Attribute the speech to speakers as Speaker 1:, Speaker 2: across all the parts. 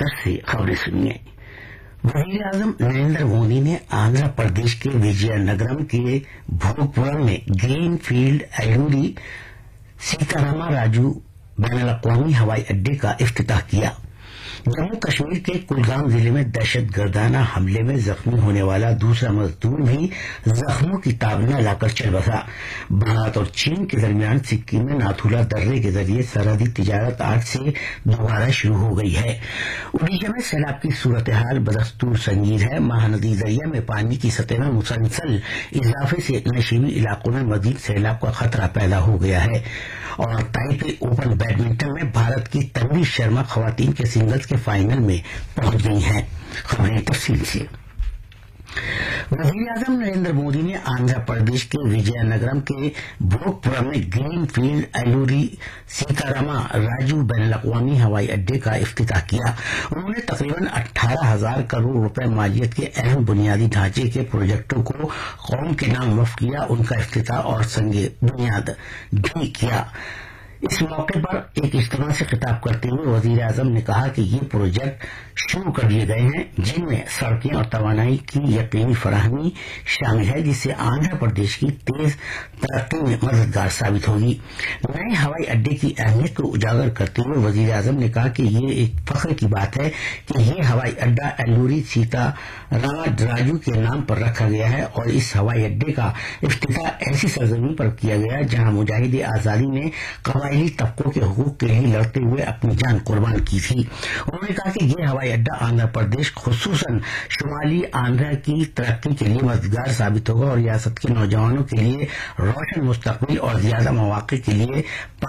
Speaker 1: दफ्तर से खबरें सुनिए। वजीर आजम नरेंद्र मोदी ने आंध्र प्रदेश के विजयनगरम के भोगपुरम में ग्रीन फील्ड एलूरी सीतारामा राजू बैनुल-अक़वामी हवाई अड्डे का इफ्तिताह किया। जम्मू कश्मीर के कुलगाम जिले में दहशतगर्दाना हमले में जख्मी होने वाला दूसरा मजदूर भी जख्मों की ताब न लाकर चल बसा। भारत और चीन के दरमियान सिक्किम में नाथुला दर्रे के जरिए सरहदी तिजारत आज से दोबारा शुरू हो गई है। ओडिशा में सैलाब की सूरत हाल बदस्तूर संगीन है। महानदी दरिया में पानी की सतह में मुसलसल इजाफे से नशीबी इलाकों में मजीद सैलाब का खतरा पैदा हो गया है। और ताइपे ओपन बैडमिंटन में भारत की तन्वी शर्मा खवातीन के सिंगल्स के फाइनल में पहुंच गई हैं। खबरें तफसील से। वजीर आजम नरेंद्र मोदी ने आंध्र प्रदेश के विजयनगरम के भोगपुरम में ग्रीन फील्ड एलूरी सीतारामा राजू बैनुल-अक़वामी हवाई अड्डे का इफ्तिताह किया। उन्होंने तकरीबन 18,000 करोड़ रुपए मालियत के अहम बुनियादी ढांचे के प्रोजेक्टों को कौम के नाम वक्फ किया, उनका इफ्तिताह और संगे बुनियाद भी किया। इस मौके पर एक इज्तिमा से खिताब करते हुए वजीर आजम ने कहा कि ये प्रोजेक्ट शुरू कर दिए गए हैं, जिनमें सड़कें और तवानाई की यकीनी फराहमी शामिल है, जिससे आंध्र प्रदेश की तेज तरक्की में मददगार साबित होगी। नए हवाई अड्डे की अहमियत को उजागर करते हुए वजीर आजम ने कहा कि ये एक फख्र की बात है कि ये हवाई अड्डा एलूरी सीतारामा राजू के नाम पर रखा गया है और इस हवाई अड्डे का इफ्तिताह ऐसी सरजमीन पर किया गया जहां मुजाहिदे आजादी ने कबायली तबकों के हुकूक के लिए लड़ते हुए अपनी जान कुर्बान की थी। उन्होंने कहा कि यह हवाई अड्डा आंध्र प्रदेश खुसूसन शुमाली आंध्र की तरक्की के लिए मददगार साबित होगा और रियासत के नौजवानों के लिए रोशन मुस्तकबिल और ज्यादा मौके के लिए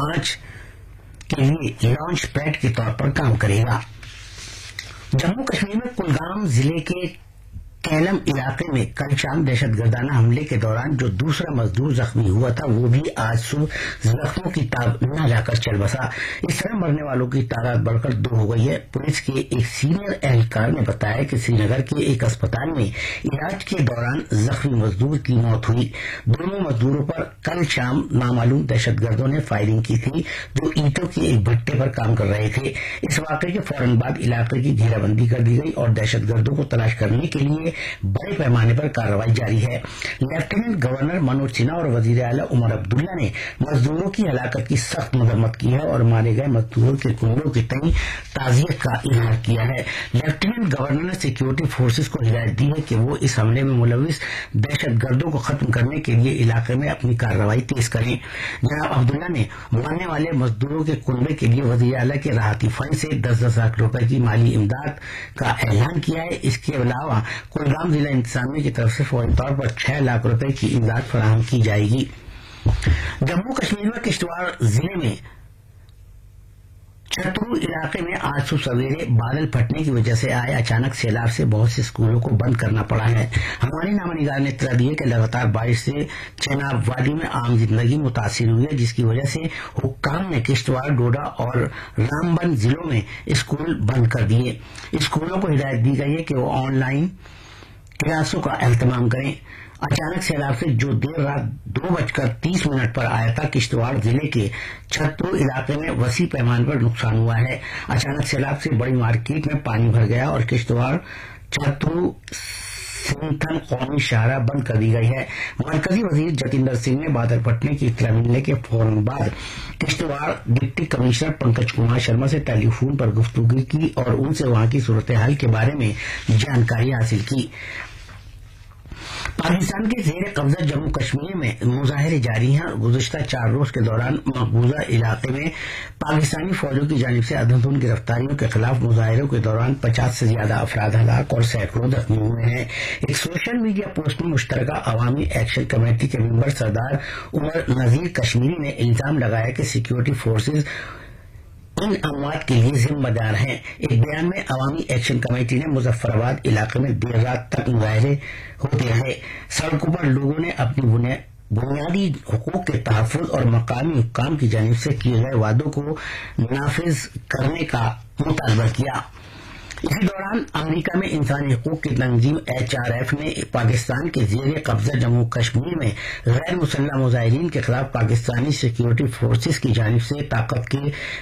Speaker 1: लॉन्च पैड के तौर पर काम करेगा। जम्मू कश्मीर में कुलगाम जिले के कैलम इलाके में कल शाम दहशतगर्दाना हमले के दौरान जो दूसरा मजदूर जख्मी हुआ था वो भी आज सुबह जख्मों की ताब न लाकर चल बसा। इस तरह मरने वालों की तादाद बढ़कर 2 हो गई है। पुलिस के एक सीनियर एहलकार ने बताया कि श्रीनगर के एक अस्पताल में इलाज के दौरान जख्मी मजदूर की मौत हुई। दोनों मजदूरों पर कल शाम नामालूम दहशतगर्दों ने फायरिंग की थी जो ईंटों के एक भट्टे पर काम कर रहे थे। इस वाकये के फौरन बाद इलाके की घेराबंदी कर दी गई और दहशतगर्दों को तलाश करने के लिए बड़े पैमाने पर कार्रवाई जारी है। लेफ्टिनेंट गवर्नर मनोज सिन्हा और वजीर आला उमर अब्दुल्ला ने मजदूरों की हलाकत की सख्त मजम्मत की है और मारे गए मजदूरों के कुंबों के तई ताजियत का इजहार किया है। लेफ्टिनेंट गवर्नर ने सिक्योरिटी फोर्सेज को हिदायत दी है कि वो इस हमले में मुलविस दहशतगर्दों को खत्म करने के लिए इलाके में अपनी कार्रवाई तेज करें। जनाब अब्दुल्ला ने मरने वाले मजदूरों के कुंबे के लिए वजीर आला के राहती फंड से 10-10 लाख रुपए की माली इमदाद का ऐलान किया है। इसके अलावा कुलगाम जिला इंतजामिया की तरफ से फौरी तौर पर 6 लाख रुपए की इमदाद फराहम की जाएगी। जम्मू कश्मीर में किश्तवाड़ जिले में छतरू इलाके में आज सुबह सवेरे बादल फटने की वजह से आए अचानक सैलाब से बहुत से स्कूलों को बंद करना पड़ा है। हमारी नामनिगार ने इत्तला दी है कि लगातार बारिश से चेनाब वादी में आम जिंदगी मुतासिर हुई है, जिसकी वजह से हुक्काम ने किश्तवाड़, डोडा और रामबन जिलों में स्कूल बंद कर दिए। स्कूलों को हिदायत दी गई है कि वो ऑनलाइन क्लासों का एहतमाम करें। अचानक सैलाब से जो देर रात 2:30 पर आया था, किश्तवाड़ जिले के छतरू इलाके में वसी पैमाने पर नुकसान हुआ है। अचानक सैलाब से बड़ी मार्केट में पानी भर गया और किश्तवाड़ छतरू सिंथन कौमी शाहरा बंद कर दी गई है। मरकजी वजीर जतिंदर सिंह ने बादल फटने की इत्तला मिलने के फौरन बाद किश्तवाड़ डिप्टी कमिश्नर पंकज कुमार शर्मा से टेलीफोन पर गुफ्तगू की और उनसे वहां की सूरत हाल के बारे में जानकारी हासिल की। पाकिस्तान के जेर कब्जा जम्मू कश्मीर में मुजाहिरे जारी हैं। गुज़िश्ता 4 रोज के दौरान मकबूजा इलाके में पाकिस्तानी फौजों की जानिब से अंधाधुंध गिरफ्तारियों के खिलाफ मुजाहिरों के दौरान 50 से ज्यादा अफराद हलाक और सैकड़ों जख्मी हुए हैं। एक सोशल मीडिया पोस्ट में मुश्तरका अवामी एक्शन कमेटी के मेंबर सरदार उमर नजीर कश्मीरी ने इल्जाम लगाया कि सिक्योरिटी फोर्सेज इन अमवात के लिए जिम्मेदार हैं। एक बयान में अवामी एक्शन कमेटी ने मुजफ्फराबाद इलाके में देर रात तक मुजाहिरे होते रहे। सड़कों पर लोगों ने अपनी बुनियादी हुकूक के तहफ़्फ़ुज़ और मकामी हुक्काम की जानिब से किए गए वादों को नाफिज करने का मुतालबा किया। इसी दौरान अमेरिका में इंसानी हकूक की तंजीम HRF ने पाकिस्तान के जेर कब्जा जम्मू कश्मीर में गैर मुसल्लह मुजाहिरीन के खिलाफ पाकिस्तानी सिक्योरिटी फोर्सेज की जानिब से ताकत के